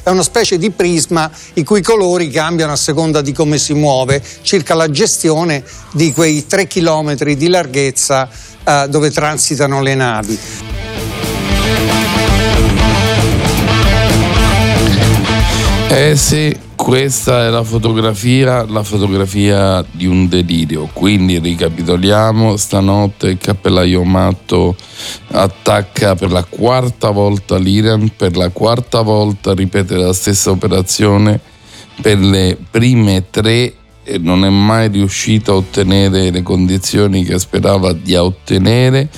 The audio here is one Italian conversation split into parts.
è una specie di prisma i cui colori cambiano a seconda di come si muove, circa la gestione di quei 3 chilometri di larghezza dove transitano le navi. Sì, questa è la fotografia di un delirio. Quindi ricapitoliamo: stanotte il cappellaio matto attacca per la 4ª volta l'Iran, per la 4ª volta ripete la stessa operazione, per le prime 3 non è mai riuscito a ottenere le condizioni che sperava di ottenere.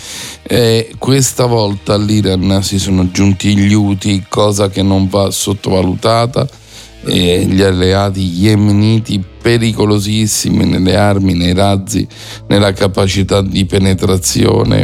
Questa volta all'Iran si sono aggiunti gli Houthi, cosa che non va sottovalutata. Gli alleati yemeniti pericolosissimi nelle armi, nei razzi, nella capacità di penetrazione,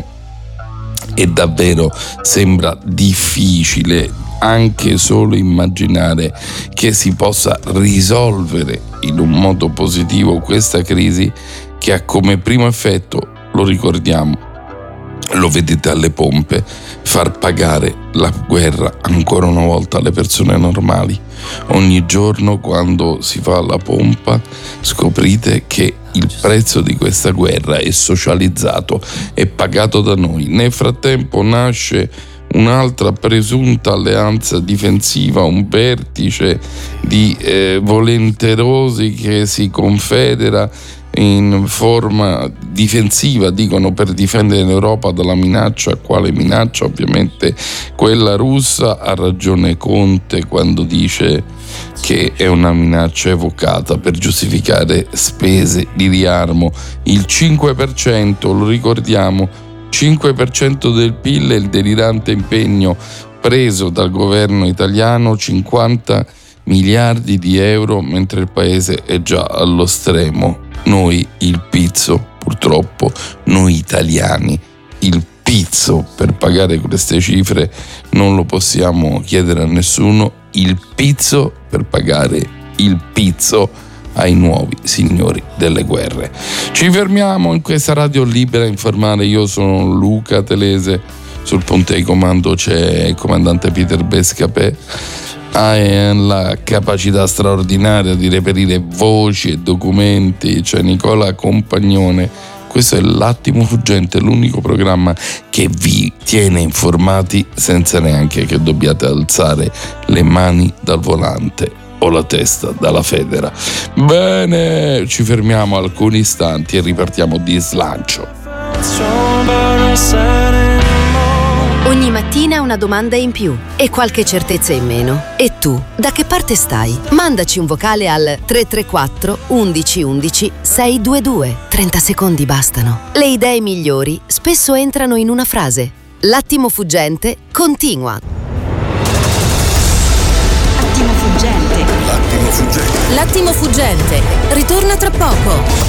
e davvero sembra difficile anche solo immaginare che si possa risolvere in un modo positivo questa crisi, che ha come primo effetto, lo ricordiamo, lo vedete alle pompe, far pagare la guerra ancora una volta alle persone normali. Ogni giorno quando si fa alla pompa scoprite che il prezzo di questa guerra è socializzato, è pagato da noi. Nel frattempo nasce un'altra presunta alleanza difensiva, un vertice di volenterosi che si confedera in forma difensiva, dicono, per difendere l'Europa dalla minaccia. Quale minaccia? Ovviamente quella russa. Ha ragione Conte quando dice che è una minaccia evocata per giustificare spese di riarmo. Il 5%, lo ricordiamo, 5% del PIL è il delirante impegno preso dal governo italiano, 50 miliardi di euro, mentre il paese è già allo stremo. Noi il pizzo, purtroppo, noi italiani, il pizzo per pagare queste cifre non lo possiamo chiedere a nessuno, il pizzo per pagare il pizzo ai nuovi signori delle guerre. Ci fermiamo in questa radio libera a informare. Io sono Luca Telese, sul ponte di comando c'è il comandante Peter Bescapè. Ha la capacità straordinaria di reperire voci e documenti, c'è Nicola Compagnone. Questo è L'Attimo Fuggente, l'unico programma che vi tiene informati senza neanche che dobbiate alzare le mani dal volante o la testa dalla federa. Bene, ci fermiamo alcuni istanti e ripartiamo di slancio. Ogni mattina una domanda in più e qualche certezza in meno. E tu, da che parte stai? Mandaci un vocale al 334 11 11 622. 30 secondi bastano. Le idee migliori spesso entrano in una frase. L'attimo fuggente continua. Attimo fuggente. L'attimo fuggente. L'attimo fuggente ritorna tra poco.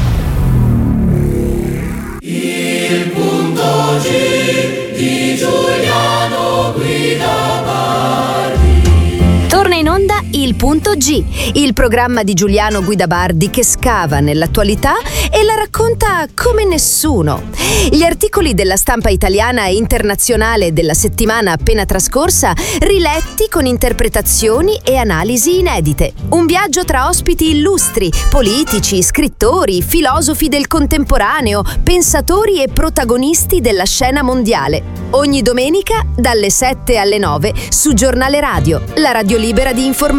Il punto G di Giuliano Guida Bardi. Torna in onda Il Punto G, il programma di Giuliano Guida Bardi che scava nell'attualità e la racconta come nessuno. Gli articoli della stampa italiana e internazionale della settimana appena trascorsa, riletti con interpretazioni e analisi inedite. Un viaggio tra ospiti illustri, politici, scrittori, filosofi del contemporaneo, pensatori e protagonisti della scena mondiale. Ogni domenica dalle 7 alle 9 su Giornale Radio, la radio libera di informare.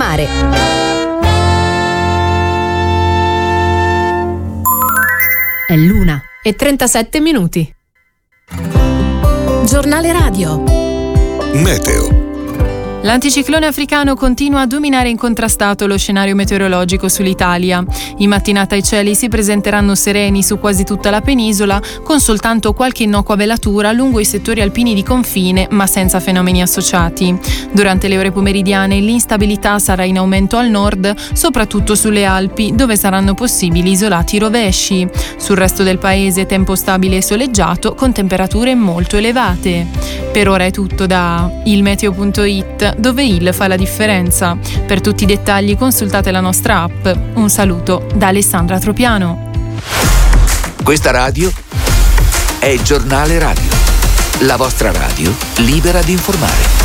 È l'1:37. Giornale Radio. Meteo. L'anticiclone africano continua a dominare incontrastato lo scenario meteorologico sull'Italia. In mattinata i cieli si presenteranno sereni su quasi tutta la penisola, con soltanto qualche innocua velatura lungo i settori alpini di confine, ma senza fenomeni associati. Durante le ore pomeridiane l'instabilità sarà in aumento al nord, soprattutto sulle Alpi, dove saranno possibili isolati rovesci. Sul resto del paese tempo stabile e soleggiato, con temperature molto elevate. Per ora è tutto da ilmeteo.it, dove il fa la differenza. Per tutti i dettagli consultate la nostra app. Un saluto da Alessandra Tropiano. Questa radio è Giornale Radio, la vostra radio libera di informare.